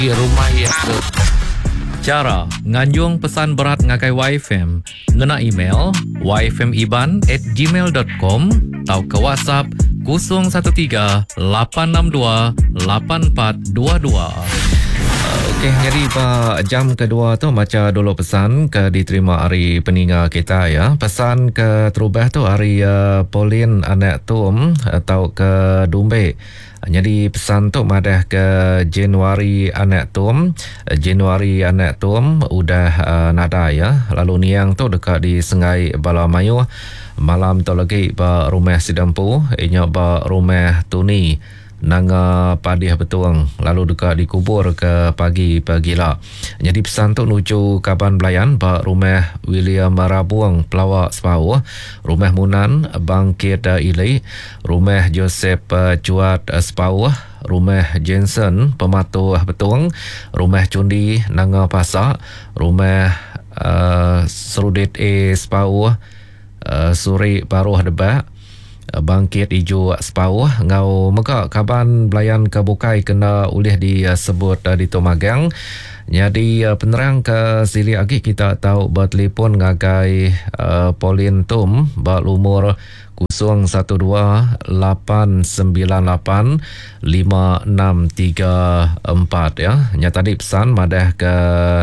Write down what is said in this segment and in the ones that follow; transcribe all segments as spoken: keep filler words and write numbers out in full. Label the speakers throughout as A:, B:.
A: di rumah yang ke. Cara nganjung pesan berat ngakai Y F M, ngena email y f m iban at gmail dot com atau ke WhatsApp kosong satu tiga lapan enam dua lapan empat dua dua. Okey, jadi Pak, jam kedua tu macam dulu pesan ke diterima hari peninga kita ya. Pesan ke terubah tu hari uh, Pauline anak Tum atau ke Dumbe. Jadi pesan tu madah ke Januari anak Tum. Januari anak Tum udah uh, nada ya. Lalu niang tu dekat di Sengai Balamayu. Malam tu lagi ba rumah Sidampu, inya ba rumah Tuni. Nanga Padih Betuang, lalu dekat dikubur ke pagi-pagi lah. Jadi pesan tu nuju Kaban Belayan ba rumah William Marabuang Pelawak Sepau, rumah Munan Bangkit Ilai, rumah Joseph Cuat Sepau, rumah Jensen Pematuh Betuang, rumah Cundi Nanga Pasak, rumah uh, Serudit A Sepau, uh, Suri Baruh Debak, Bangkit Ijo Sepau, ngau maka Kaban Belayan ke Bukai kena ulih disebut uh, di Tomagang. Jadi uh, penerang ke sili lagi kita tahu bertelefon ngagai uh, Pauline Tum berumur kosong satu dua lapan sembilan lapan lima enam tiga empat ya. Nya tadi pesan madah ke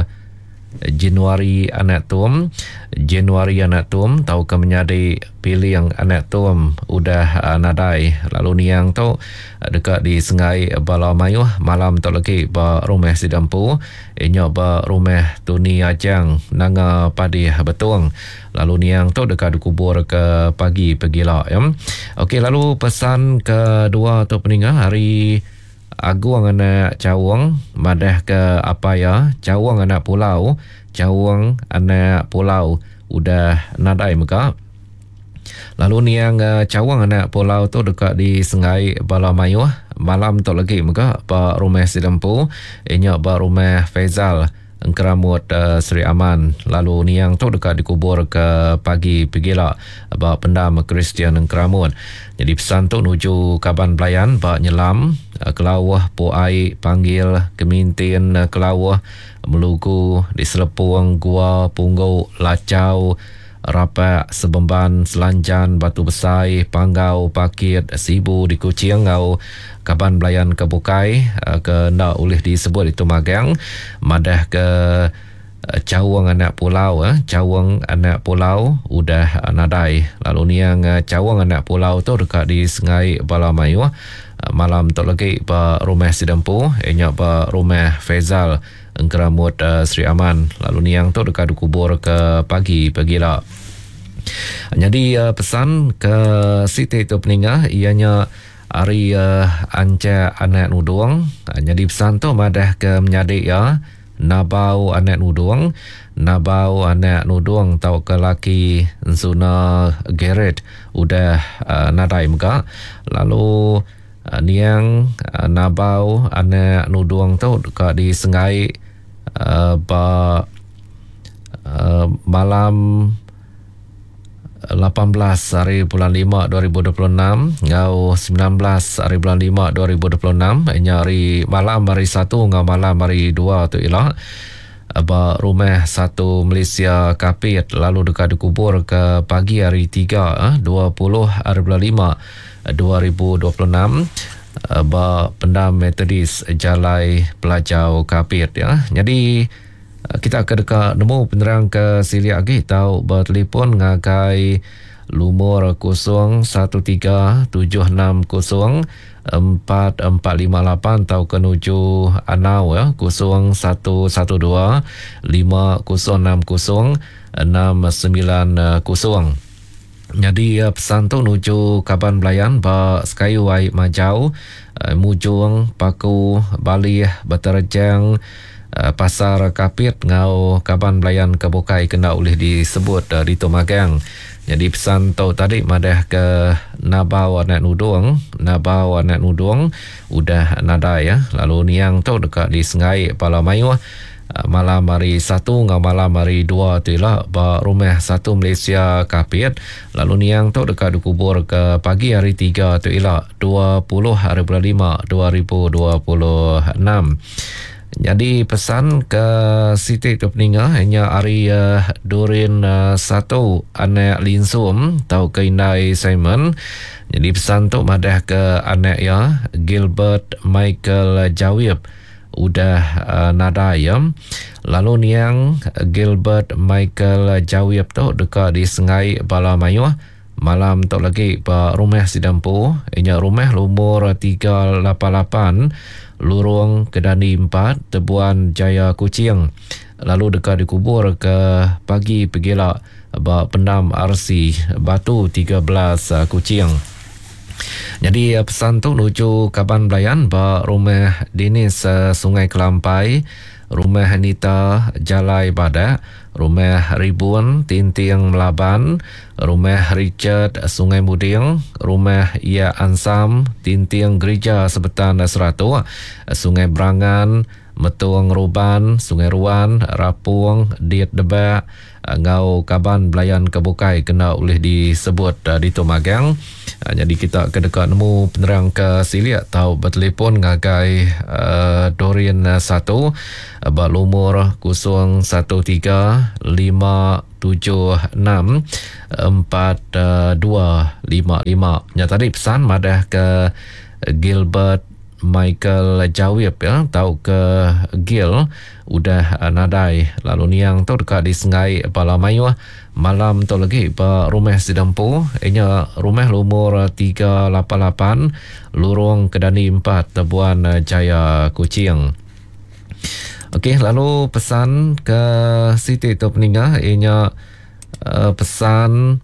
A: Januari anak Tum, Januari anak Tum tahu ke menyadi pilih yang anak Tum udah uh, nadai. Lalu niang tu uh, dekat di Sengai Balamayu, malam tu lagi ba rumah Sidampu, inya ba rumah Tuni Ajang Nanga Padih Betuang. Lalu niang tu dekat dikubur ke pagi pergilah ya. Okey, lalu pesan kedua tu peninggal hari Aguang anak Cawang madah ke apa ya, Cawang anak Pulau, Cawang anak Pulau udah nadai muka. Lalu niang uh, Cawang anak Pulau tu dekat di Sengai Balamayu, malam tu lagi muka ba rumah Sidampu, inya ba rumah Faizal Engkeramut uh, Seri Aman. Lalu niang tu dekat dikubur ke pagi pergilah ba pendam Kristian Engkeramut. Jadi pesan tu nuju Kaban Belayan ba nyelam uh, Kelawah Puai panggil Kemintin uh, Kelawah Melugu di Selepung Gua Punggau Lacau Rapak Sebemban Selanjan Batu Besai Panggau Pakit Sibu di Kuching ngau Kaban Belayan ke Bukai uh, ke nak ulih disebut itu Magang madah ke uh, Cawang anak Pulau eh. Cawang anak Pulau udah uh, nadai. Lalu niang uh, Cawang anak Pulau tu dekat di Sengai Balamayu, uh, malam tu lagi ba rumah Sidampu, inya ba rumah Faizal Engkeramut uh, Seri Aman. Lalu niang tu dekat dikubur ke pagi pergilah. Jadi uh, pesan ke Siti tu peninggal ianya hari uh, anca anak nuduang. Uh, jadi pesan tu madah ke menyadik ya, nabau anak nuduang, nabau anak nuduang tau ke laki Zuna Gerrit udah uh, nadai muka. Lalu uh, niang uh, nabau anak nuduang tu dekat di Sengai uh, ba uh, malam lapan belas hari bulan lima dua ribu dua puluh enam ngau sembilan belas hari bulan lima dua ribu dua puluh enam, inya hari malam hari satu ngau malam hari dua tu ialah ba rumah satu Malaysia Kapit. Lalu dekat dikubur ke pagi hari tiga eh, dua puluh hari bulan lima dua ribu dua puluh enam ba pendam Metodis Jalai Pelajau Kapit ya. Jadi kita ke dekat nemu penerang ke sili lagi tahu bertelefon ngagai lumur kosong satu tiga tujuh enam kosong empat empat lima lapan tahu kenuju Anau ya, kosong satu satu dua lima kosong enam kosong enam sembilan kosong. Jadi uh, pesan tu nuju Kaban Belayan ba Skyway Majau, uh, Mujung Paku Bali Batarjang uh, Pasar Kapit ngau Kaban Belayan ke Bukai kena ulih disebut uh, di Tomagang. Jadi pesan tu tadi madah ke nabau anak nuduang, nabau anak nuduang udah nada ya. Lalu niang tu dekat di Sengai Balamayu, malam hari satu ngau malam hari dua tu lah ba rumah satu Malaysia Kapit. Lalu niang tu dekat dikubur ke pagi hari tiga tu ialah dua puluh hari bulan lima dua ribu dua puluh enam. Jadi pesan ke Siti tu peninga hanya hari uh, Durin uh, satu anak linsum tau ke Indai Simon. Jadi pesan tu madah ke anak ya Gilbert Michael Jawib udah uh, nada ya. Lalu niang Gilbert Michael Jawib tu dekat di Sengai Bala Mayuh. Malam tu lagi pa rumah sidampu inya rumah lumur tiga lapan lapan lorong Kedani empat Tebuan Jaya Kuching. Lalu dekat dikubur ke pagi pegila ba pendam R C Batu tiga belas uh, Kuching. Jadi uh, pesan tu nuju Kaban Belayan ba rumah Dinis uh, Sungai Kelampai, rumah Hanita Jalai Badak, rumah Ribun Tinting Melaban, rumah Richard Sungai Muding, rumah Ia Ansam Tinting Gereja Sebetan Seratu, Sungai Berangan, Metuang Ruban, Sungai Ruan, Rapung, Diet Debak, Ngau Kaban Belayan Kebukai kena oleh disebut uh, di Tumagang. Uh, jadi kita ke dekat nemu penerang ke Siliak tahu bertelefon ngagai uh, Dorian uh, satu uh, bak lumur kosong satu tiga lima tujuh enam empat dua lima lima. Ya tadi pesan madah ke Gilbert Michael Jawib ya, tahu ke Gil udah uh, nadai. Lalu niang tu dekat di Sengai Bala Mayuh. Malam tu lagi pa rumah sidampu inya rumah lumur tiga lapan lapan lorong Kedani empat Tebuan Jaya Kuching. Okey, lalu pesan ke Siti tu peninga inya uh, pesan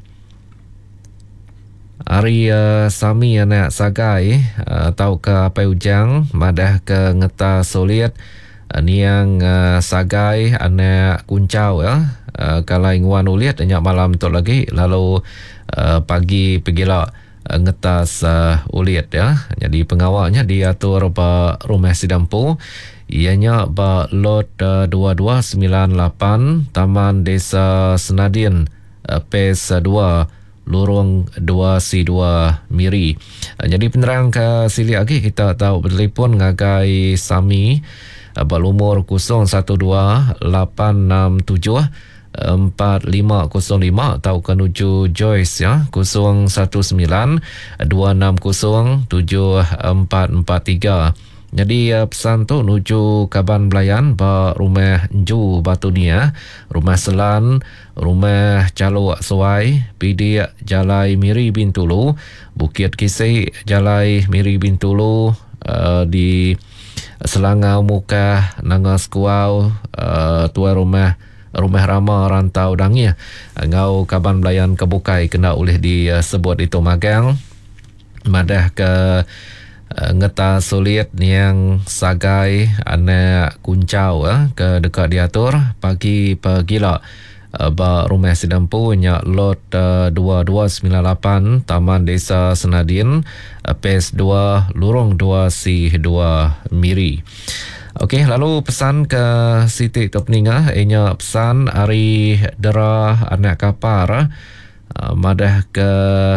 A: Hari uh, Sami anak Sagai uh, tahu ke apa ujang madah ke ngeta solit uh, niang uh, Sagai anak Kuncau ya uh, kalai nguan uliat banyak malam tu lagi lalu uh, pagi pergilah uh, ngetas uh, uliat ya. Jadi pengawalnya diatur ba rumah sidampu ianya ba lot uh, dua dua sembilan lapan Taman Desa Senadin uh, P E S dua lorong dua C dua Miri. Jadi penerang ke sili lagi kita tahu bertelefon ngagai Sami berumur kosong satu dua lapan enam tujuh empat lima kosong lima atau kenuju Joyce ya kosong satu sembilan dua enam kosong tujuh empat empat tiga. Jadi uh, pesan tu nuju Kaban Belayan ba rumah Nju Batunia, rumah Selan, rumah Calo Suai, Pidi Jalai Miri Bintulu, Bukit Kisih Jalai Miri Bintulu, uh, di Selangau Muka Nangas Kuau, uh, tua rumah Rumah Rama Rantau Dangnya. Ngau Kaban Belayan Kebukai kena oleh disebut itu magang madah ke Uh, ngeta sulit niang Sagai anak Kuncau eh, ke dekat diatur pagi pergila uh, ba rumah sidampu nya lot uh, dua dua sembilan lapan Taman Desa Senadin uh, P E S dua lorong dua C dua Miri. Okey, lalu pesan ke Siti Topninga inya pesan hari dera anak kapar uh, madah ke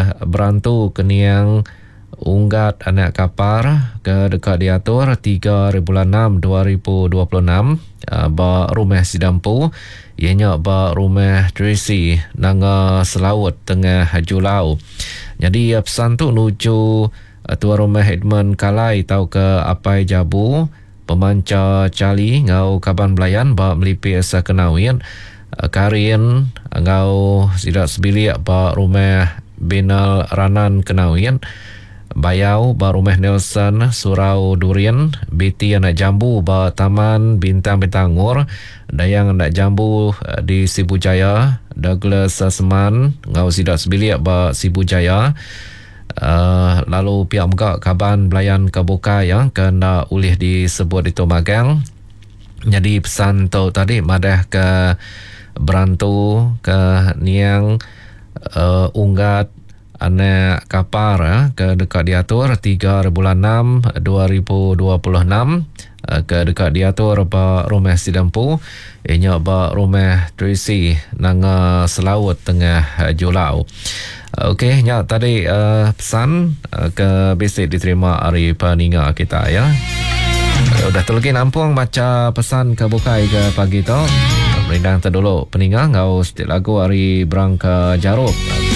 A: berantu keniang unggat anak kapar ke dekat diatur tiga bulan enam dua ribu dua puluh enam uh, ba rumah sidampu ianya ba rumah Tracy nanga Selawut Tengah Julau. Jadi uh, pesan tu nuju uh, tua rumah Edmund Kalai tahu ke Apai Jabu pemanca Cali ngau Kaban Belayan ba melipis uh, kenawin uh, Karin uh, ngau sidak sebilik ba rumah Benal Ranan kenawin Bayau ba rumah Nelson Surau Durian, Biti anak Jambu ba Taman Bintang Bintangur, Dayang anak Jambu di Sibujaya, Douglas Seman ngau sidak sebilik ba Sibujaya. Uh, lalu pihak megak Kaban Belayan Kebuka yang kena ulih disebut itu magang. Jadi pesan tu tadi madah ke berantu ke niang uh, unggat anak kapar eh, ke dekat diatur tiga bulan enam dua ribu dua puluh enam eh, ke dekat diatur ba rumah sidampu ianya ba rumah Tracy nanga Selawut Tengah Julau. Okey, nya tadi uh, pesan uh, ke basic diterima hari peninga kita ya. Ya, udah terlegi nampung baca pesan ke bukai ke pagi tu. Merindang terdulu peninggang ngau setiap lagu hari berang ke Jaruk.